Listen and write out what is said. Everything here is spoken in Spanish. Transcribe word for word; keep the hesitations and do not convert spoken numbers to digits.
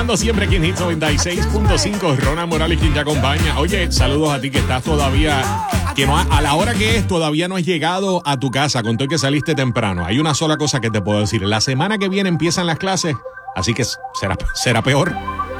Siempre aquí en Hits noventa y seis punto cinco, Ronald Morales quien te acompaña. Oye, saludos a ti que estás todavía, que no ha, a la hora que es, todavía no has llegado a tu casa, con todo que saliste temprano. Hay una sola cosa que te puedo decir, la semana que viene empiezan las clases, así que será, será peor.